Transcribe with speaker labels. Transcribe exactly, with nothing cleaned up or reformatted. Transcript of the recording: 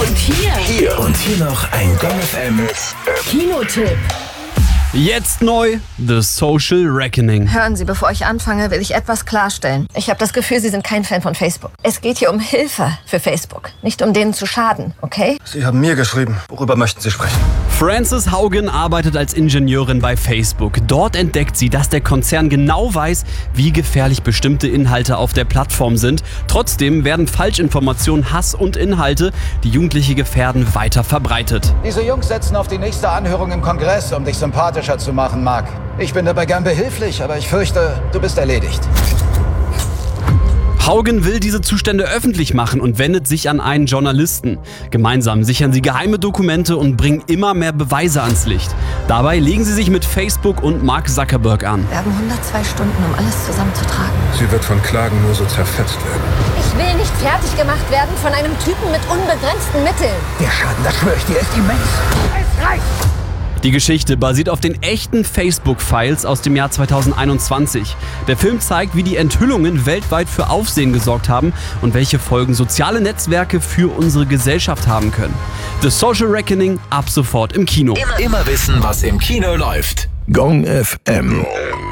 Speaker 1: Und hier.
Speaker 2: Hier. Und hier noch ein Gong F M
Speaker 1: Kinotipp.
Speaker 3: Jetzt neu, The Social Reckoning.
Speaker 4: Hören Sie, bevor ich anfange, will ich etwas klarstellen. Ich habe das Gefühl, Sie sind kein Fan von Facebook. Es geht hier um Hilfe für Facebook, nicht um denen zu schaden, okay?
Speaker 5: Sie haben mir geschrieben. Worüber möchten Sie sprechen?
Speaker 3: Frances Haugen arbeitet als Ingenieurin bei Facebook. Dort entdeckt sie, dass der Konzern genau weiß, wie gefährlich bestimmte Inhalte auf der Plattform sind. Trotzdem werden Falschinformationen, Hass und Inhalte, die Jugendliche gefährden, weiter verbreitet.
Speaker 6: Diese Jungs setzen auf die nächste Anhörung im Kongress, um dich sympathischer zu machen, Mark. Ich bin dabei gern behilflich, aber ich fürchte, du bist erledigt.
Speaker 3: Haugen will diese Zustände öffentlich machen und wendet sich an einen Journalisten. Gemeinsam sichern sie geheime Dokumente und bringen immer mehr Beweise ans Licht. Dabei legen sie sich mit Facebook und Mark Zuckerberg an.
Speaker 4: Wir haben hundertzwei Stunden, um alles zusammenzutragen.
Speaker 5: Sie wird von Klagen nur so zerfetzt werden.
Speaker 4: Ich will nicht fertig gemacht werden von einem Typen mit unbegrenzten Mitteln.
Speaker 6: Der Schaden, das schwöre ich dir, ist immens. Es reicht!
Speaker 3: Die Geschichte basiert auf den echten Facebook-Files aus dem Jahr zweitausendeinundzwanzig. Der Film zeigt, wie die Enthüllungen weltweit für Aufsehen gesorgt haben und welche Folgen soziale Netzwerke für unsere Gesellschaft haben können. The Social Reckoning ab sofort im Kino.
Speaker 2: Immer, immer wissen, was im Kino läuft. Gong F M.